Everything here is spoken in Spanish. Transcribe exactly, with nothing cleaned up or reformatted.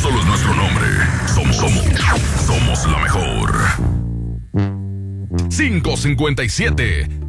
solo es nuestro nombre. Somos, somos, somos la mejor. cinco cincuenta y siete.